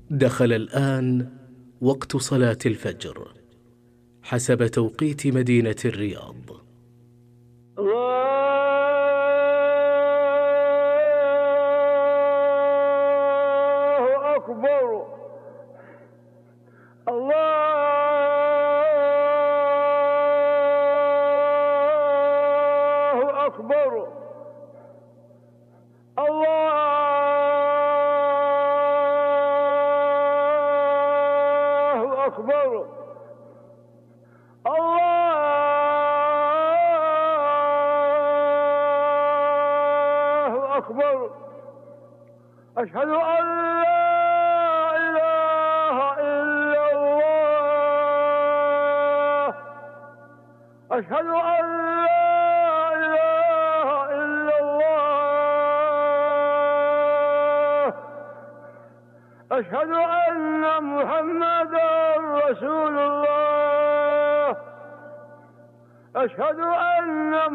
دخل الآن وقت صلاة الفجر حسب توقيت مدينة الرياض. الله أكبر. الله أكبر. الله أكبر. الله أكبر. أشهد أن لا إله إلا الله. أشهد أن لا إله إلا الله. أشهد أن محمدا رسول الله. أشهد أن